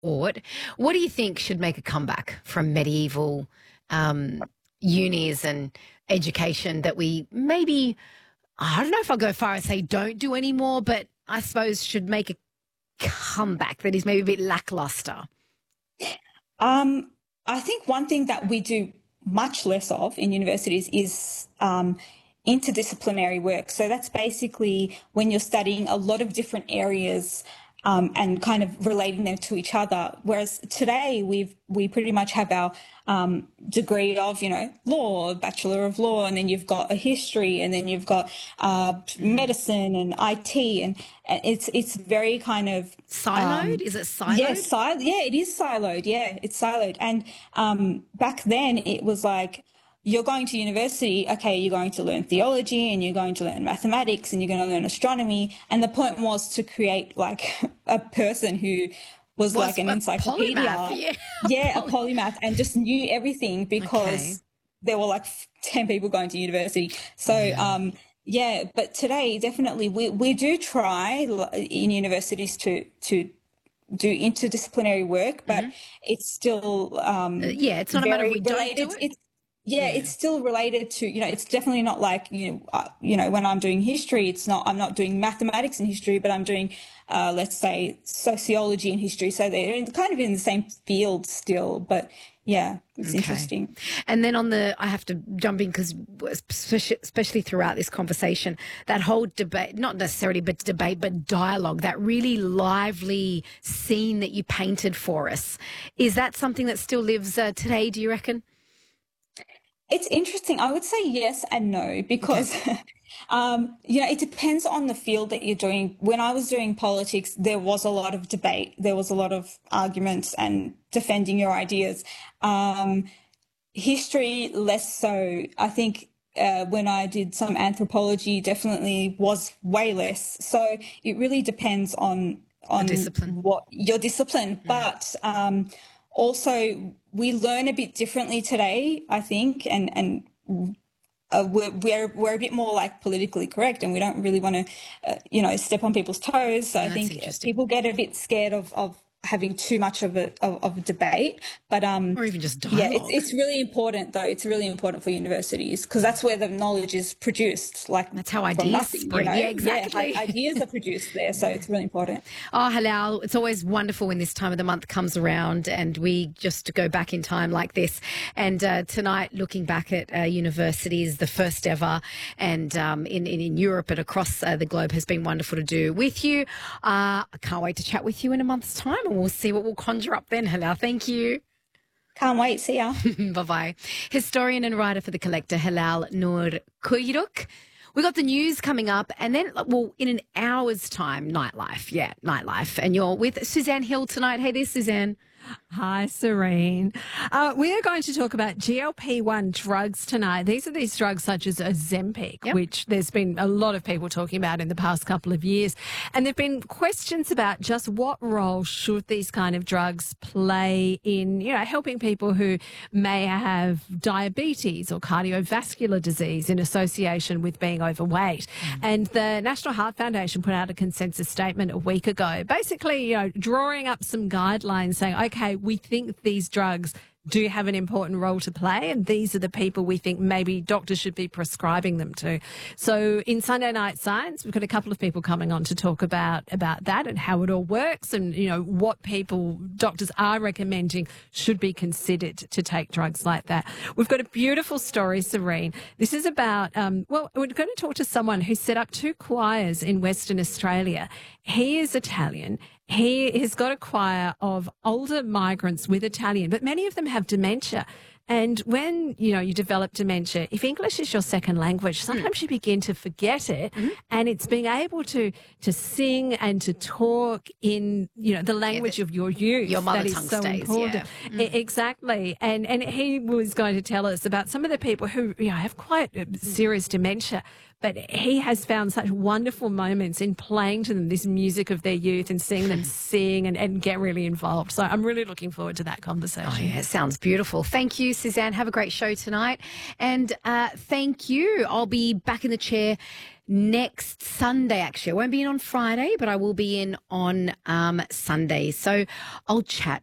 What do you think should make a comeback from medieval unis and education that we maybe, I don't know if I'll go far and say don't do anymore, but I suppose should make a comeback that is maybe a bit lackluster? I think one thing that we do much less of in universities is interdisciplinary work. So that's basically when you're studying a lot of different areas and kind of relating them to each other. Whereas today we pretty much have our degree of, law, Bachelor of Law, and then you've got a history, and then you've got medicine and IT, and it's very kind of siloed. Is it siloed? Yes, yeah, it is siloed. Yeah, it's siloed. And back then it was like, you're going to university, okay, you're going to learn theology and you're going to learn mathematics and you're going to learn astronomy. And the point was to create like a person who was like an encyclopedia. Polymath, yeah, a polymath, and just knew everything because there were like 10 people going to university. So, but today definitely we do try in universities to do interdisciplinary work, but it's still it's not a matter of we don't do it. It's still related to, it's definitely not like, when I'm doing history, I'm not doing mathematics and history, but I'm doing, let's say, sociology and history. So they're kind of in the same field still, but yeah, it's interesting. And then I have to jump in because especially throughout this conversation, that whole debate, not necessarily but debate, but dialogue, that really lively scene that you painted for us, is that something that still lives today, do you reckon? It's interesting. I would say yes and no because, it depends on the field that you're doing. When I was doing politics, there was a lot of debate. There was a lot of arguments and defending your ideas. History, less so. I think when I did some anthropology, definitely was way less. So it really depends on discipline. What your discipline. But also, we learn a bit differently today, I think, and we're a bit more like politically correct, and we don't really want to, step on people's toes. So I think people get a bit scared of having too much of a debate, but or even just dialogue. It's really important though. It's really important for universities because that's where the knowledge is produced. Like that's how ideas spring. Yeah, exactly. Ideas are produced there, so it's really important. Oh, Halal, it's always wonderful when this time of the month comes around and we just go back in time like this. And tonight, looking back at universities, the first ever, and in Europe and across the globe has been wonderful to do with you. I can't wait to chat with you in a month's time. We'll see what we'll conjure up then, Halal. Thank you. Can't wait. See ya. Bye-bye. Historian and writer for The Collector, Halal Noor Kuyruk. We got the news coming up and then, in an hour's time, nightlife. Yeah, nightlife. And you're with Suzanne Hill tonight. Hey there, Suzanne. Hi, Serene. We are going to talk about GLP-1 drugs tonight. These are these drugs such as Ozempic, which there's been a lot of people talking about in the past couple of years. And there have been questions about just what role should these kind of drugs play in, helping people who may have diabetes or cardiovascular disease in association with being overweight. And the National Heart Foundation put out a consensus statement a week ago, basically, drawing up some guidelines saying, okay, we think these drugs do have an important role to play, and these are the people we think maybe doctors should be prescribing them to. So in Sunday Night Science, we've got a couple of people coming on to talk about that and how it all works and, what doctors are recommending should be considered to take drugs like that. We've got a beautiful story, Serene. This is about, we're going to talk to someone who set up 2 choirs in Western Australia. He is Italian. He has got a choir of older migrants with Italian, but many of them have dementia. And when, you develop dementia, if English is your second language, sometimes you begin to forget it. And it's being able to sing and to talk in, the language of your youth. Your mother that is tongue so stays, important. Exactly. And he was going to tell us about some of the people who, have quite serious dementia, but he has found such wonderful moments in playing to them this music of their youth and seeing them sing and get really involved. So I'm really looking forward to that conversation. Oh, yeah, it sounds beautiful. Thank you, Suzanne. Have a great show tonight. And thank you. I'll be back in the chair next Sunday, actually. I won't be in on Friday, but I will be in on Sunday. So I'll chat